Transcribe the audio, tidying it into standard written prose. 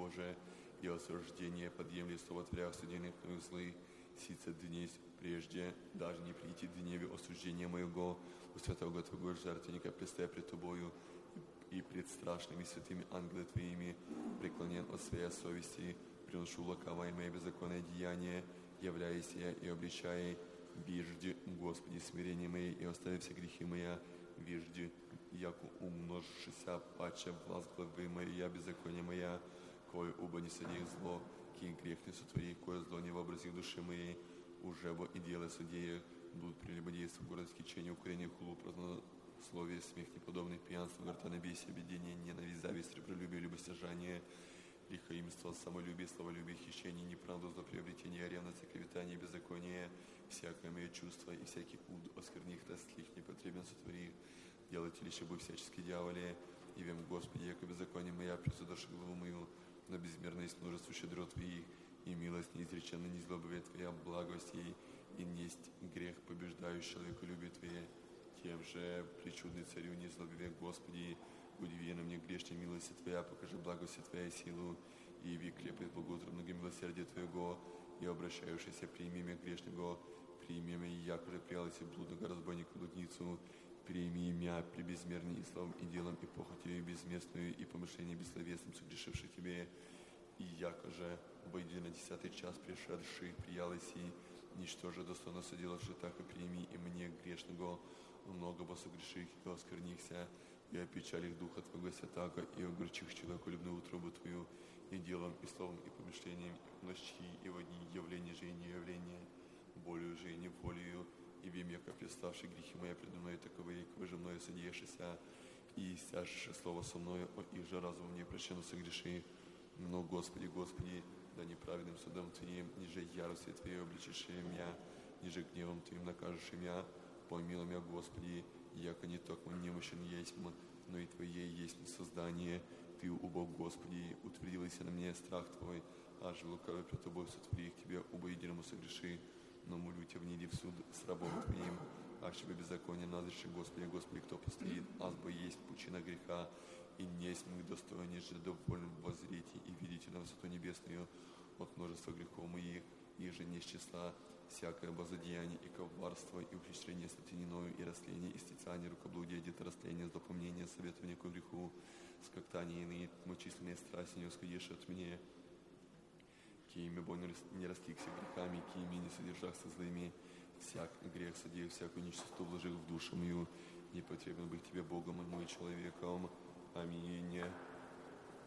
Боже, и осуждение подъемли слово Творя судебных моих злых, сица дней прежде, даже не прийти дневе осуждения моего, у святого Твоего жертвенника, предстоя пред Тобою, и пред страшными святыми ангелы Твоими, преклонен от своей совести, приношу лукавое мои беззаконное деяние, являясь я и обличая, вижди, Господи, смирение мое, и остави все грехи моя, вижди, яко умножишься паче власть главы моя, беззаконие моя, кое оба не содеях зло, кий грех не сотвори, кое зло не вообрази души моей, уже бы и дело судея, будут прелюбодейство, город скичение, укорение, хулу, празднословие, смех неподобный, пьянство, гортанобесие, обидение, ненависть, зависть, ребролюбие, любостяжание, лихоимство, самолюбие, словолюбие, хищение, неправду, злоприобретение, ревность, клеветание, беззаконие, всякое мое чувство и всякий уд оскверних, растлих, непотребен сотвори, делайте лишь бы всячески дьяволе, и вем, Господи, яко беззаконие моя, присудаши главу мою, на безмерность множество щедрот Твоих, и милость неизреченная, не злобове Твоя, благость ей, и несть грех, побеждающий человеколюбие Твое, тем же причудный царю, не злобове, Господи, удиви на мне грешной милости Твоя, покажи благости Твоя силу, и яви крепость благоутро многомилосердия Твоего, и обращающийся прими меня грешного, прими меня, якоже приялась и блудного разбойника блудницу, прими меня при безмерной и словом, и делом, и похотью, и безместную, и помышлением бессловесным, согрешивших Тебе, и якоже, обойди на 10-й час пришедший, приялась и ничто же достойно соделавши, так и прими и мне грешного, много бы согреших и осквернихся, и опечалих Духа Твоего Святаго, и огорчих человеколюбную утробу Твою, и делом, и словом, и помышлением, и ночи, и во дни явления же и неявления, болью же и неволею, и вим, яко представши грехи мои предо мной, таковые, яко же мною содеявшися, и стяжешь слово со мною, и же разум мне прощено согреши, но, Господи, Господи, да неправедным судом Твоим, ниже яростью Твоей обличишь меня, ниже гневом Твоим накажешь меня, помилуй меня, Господи, яко не только немощен есть, но и Твое есть создание. Ты, о Бог, Господи, утвердился на мне страх Твой, аж лукавый пред Тобой сотвори к Тебе, оба единому согреши, но молю Тебя, внеди в суд с рабом Твоим, аж Тебе беззаконие назреши, Господи, Господи, кто постоит, аз бы есть пучина греха, и несть мы достойнее же довольно воззрите и видите на высоту небесную от множества грехов моих, и же не с числа всякое базодеяние и коварство, и ухищрение сатаниною, и растление, и стецание, рукоблудие, деторастление, злопомнение, советование к греху, скоктание иные, мучительные страсти не усходишь от меня, киями бо не растикся грехами, киями не содержахся злыми, всяк грех содеял, всякую нечистоту вложил в душу мою, не потребен быть Тебе Богом и мой человеком. Аминь.